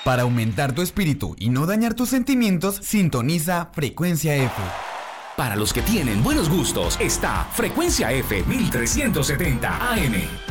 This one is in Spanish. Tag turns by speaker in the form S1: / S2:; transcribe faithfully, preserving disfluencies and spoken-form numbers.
S1: Para aumentar tu espíritu y no dañar tus sentimientos, sintoniza Frecuencia F.
S2: Para los que tienen buenos gustos, está Frecuencia F mil trescientos setenta A M.